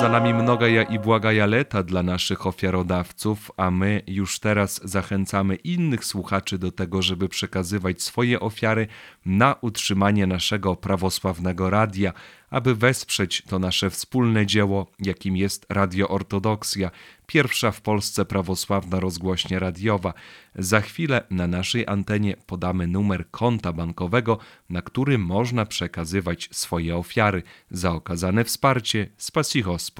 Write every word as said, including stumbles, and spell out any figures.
za nami mnogaja i błagaja leta dla naszych ofiarodawców, a my już teraz zachęcamy innych słuchaczy do tego, żeby przekazywać swoje ofiary na utrzymanie naszego prawosławnego radia, aby wesprzeć to nasze wspólne dzieło, jakim jest Radio Ortodoksja, pierwsza w Polsce prawosławna rozgłośnia radiowa. Za chwilę na naszej antenie podamy numer konta bankowego, na który można przekazywać swoje ofiary. Za okazane wsparcie spasi Gospod.